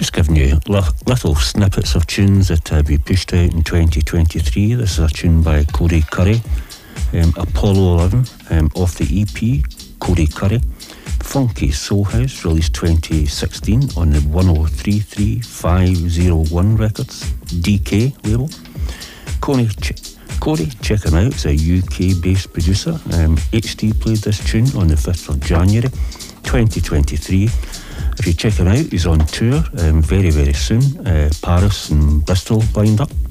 just giving you little snippets of tunes that we pushed out in 2023. This is a tune by Corey Curry, Apollo 11, off the EP, Corey Curry. Funky Soul House, released 2016 on the 1033501 Records, DK label. Corey, check him out, he's a UK-based producer. HD played this tune on the 5th of January 2023. If you check him out, he's on tour very, very soon. Paris and Bristol lined up.